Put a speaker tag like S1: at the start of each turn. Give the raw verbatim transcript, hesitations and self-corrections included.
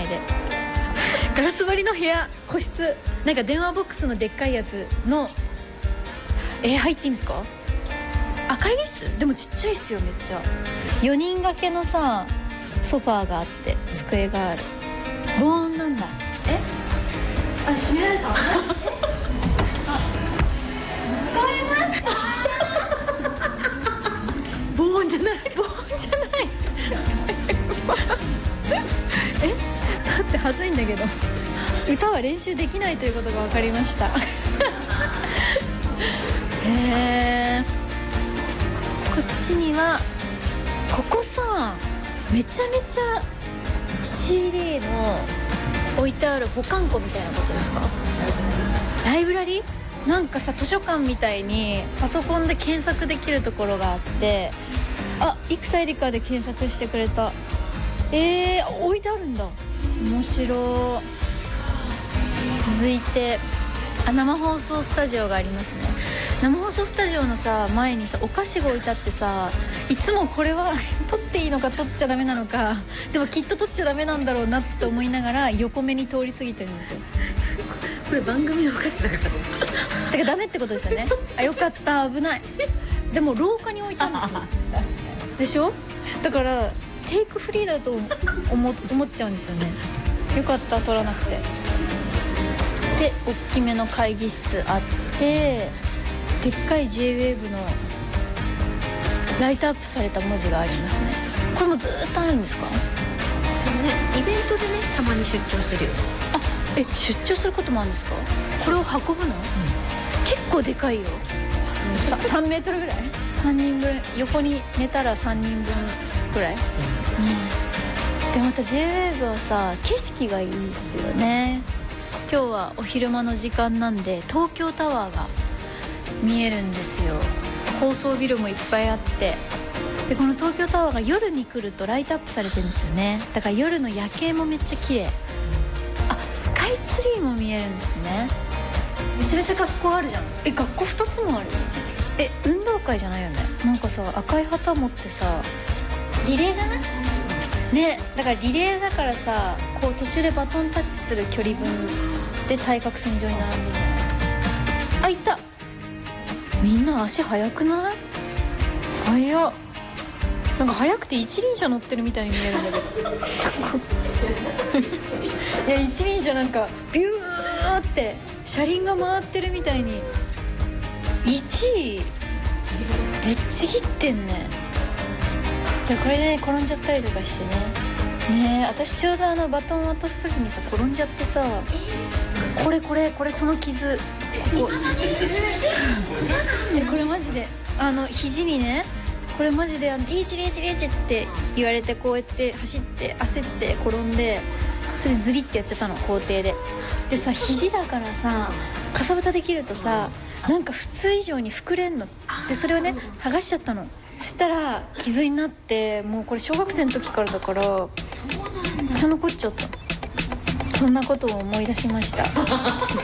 S1: でガラス張りの部屋、個室、なんか電話ボックスのでっかいやつの、えー、入っていいんですか？あ、会議室でもちっちゃいっすよ。めっちゃよにん掛けのさソファーがあって机がある。防音なんだ。え、あ、閉められた。あ、聞こえます防音じゃない、防音じゃないえ、ちょっと待って、はずいんだけど。歌は練習できないということが分かりましたへえ。こっちにはここさ、めちゃめちゃ シーディー の置いてある保管庫みたいなことですか？ライブラリー？なんかさ、図書館みたいにパソコンで検索できるところがあって、あ、生田絵梨花で検索してくれた。えー、置いてあるんだ。面白い。続いて、あ、生放送スタジオがありますね。生放送スタジオのさ前にさお菓子が置いてあってさ、いつもこれは取っていいのか取っちゃダメなのか、でもきっと取っちゃダメなんだろうなって思いながら横目に通り過ぎてるんですよ。
S2: これ番組のお菓子だからだ
S1: からダメってことですよねあ、よかった、危ない。でも廊下に置いたんですよでしょ。だからテイクフリーだと 思, 思っちゃうんですよね。よかった、取らなくて。で、大きめの会議室あって、でっかい ジェイウェーブ のライトアップされた文字がありますね。これもずっとあるんですか？
S2: でもね、イベントでね、たまに出張してるよ。
S1: あ、え、出張することもあるんですか？これを運ぶの？うん、結構でかいよ。さんメートルぐらい？さんにんぶん、横に寝たらさんにんぶんぐらい、うんうん、でまた ジェイウェーブ はさ景色がいいですよね。今日はお昼間の時間なんで東京タワーが見えるんですよ。高層ビルもいっぱいあって、でこの東京タワーが夜に来るとライトアップされてるんですよね。だから夜の夜景もめっちゃ綺麗。あ、スカイツリーも見えるんですね。めちゃめちゃ学校あるじゃん。え、学校ふたつもある。え、運動会じゃないよね。なんかさ、赤い旗持ってさ、リレーじゃないね。だからリレーだからさ、こう途中でバトンタッチする距離分で対角線上に並んでるじゃない。あ、いた。みんな足速くない？速っ。なんか速くて一輪車乗ってるみたいに見えるんだけどいや、一輪車なんかビューって車輪が回ってるみたいに。いちいぶっちぎってんね。でこれで、ね、転んじゃったりとかしてね。ねえ、私ちょうどあのバトン渡す時にさ転んじゃってさ、これこれこれその傷、ここでこれマジであの肘にね、これマジであのリーチリーチリーチって言われて、こうやって走って焦って転んで、それズリってやっちゃったの、校庭で。でさ、肘だからさかさぶたできるとさ、なんか普通以上に膨れんので、それをね剥がしちゃったの。そしたら傷になって、もうこれ小学生の時からだから、そうなんだ、残っちゃった。そんなことを思い出しました